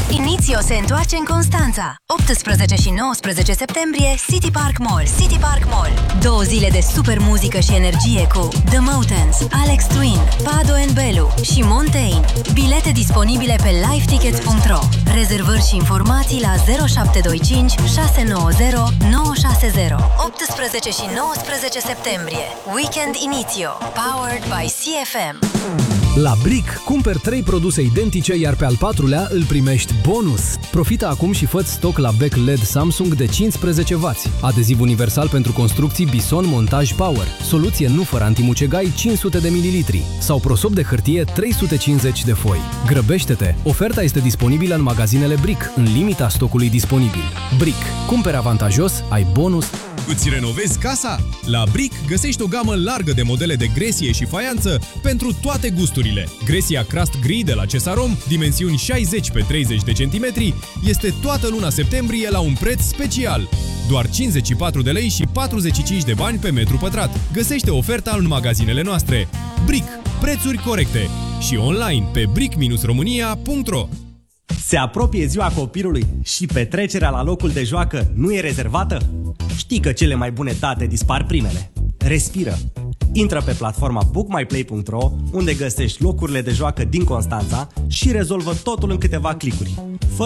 Inizio se întoarce în Constanța. 18 și 19 septembrie, City Park Mall. City Park Mall. 2 zile de super muzică și energie cu The Mountains, Alex Twin, Pado and Belu și Montaigne. Bilete disponibile pe livetickets.ro. Rezervări și informații la 0725 690 960. 18 și 19 septembrie. Weekend Inizio. Powered by CFM. La Brick, cumperi 3 produse identice, iar pe al 4-lea îl primești bonus. Profită acum și fă stoc la bec LED Samsung de 15W, adeziv universal pentru construcții Bison Montaj Power, soluție nu fără antimucegai 500 de ml sau prosop de hârtie 350 de foi. Grăbește-te! Oferta este disponibilă în magazinele Brick, în limita stocului disponibil. Brick. Cumperi avantajos, ai bonus. Îți renovezi casa? La Brick găsești o gamă largă de modele de gresie și faianță pentru toate gusturile. Gresia Crust Gris de la Cesarom, dimensiuni 60 pe 30 de centimetri, este toată luna septembrie la un preț special. Doar 54 de lei și 45 de bani pe metru pătrat. Găsește oferta în magazinele noastre. Brick. Prețuri corecte. Și online pe brick-românia.ro. Se apropie ziua copilului și petrecerea la locul de joacă nu e rezervată? Știi că cele mai bune date dispar primele. Respiră! Intră pe platforma bookmyplay.ro, unde găsești locurile de joacă din Constanța și rezolvă totul în câteva clicuri.